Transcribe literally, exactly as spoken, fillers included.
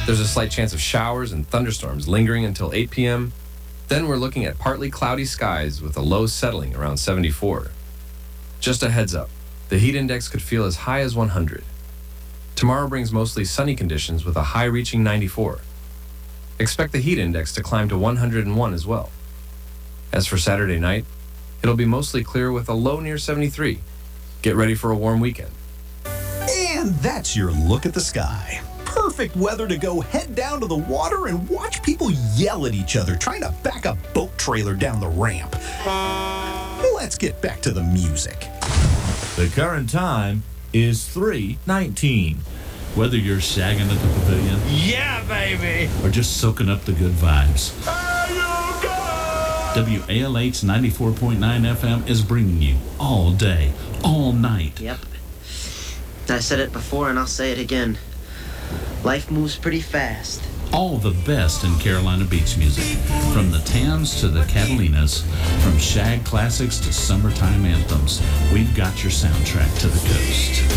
There's a slight chance of showers and thunderstorms lingering until eight p.m. Then we're looking at partly cloudy skies with a low settling around seventy-four. Just a heads up, the heat index could feel as high as one hundred. Tomorrow brings mostly sunny conditions with a high reaching ninety-four. Expect the heat index to climb to one hundred one as well. As for Saturday night, it'll be mostly clear with a low near seventy-three. Get ready for a warm weekend. And that's your look at the sky. Perfect weather to go head down to the water and watch people yell at each other trying to back a boat trailer down the ramp. Let's get back to the music. The current time is three nineteen. Whether you're shagging at the pavilion, yeah, baby, or just soaking up the good vibes, W A L H ninety-four point nine F M is bringing you all day, all night. Yep. I said it before and I'll say it again. Life moves pretty fast. All the best in Carolina beach music, from the Tams to the Catalinas, from shag classics to summertime anthems. We've got your soundtrack to the coast.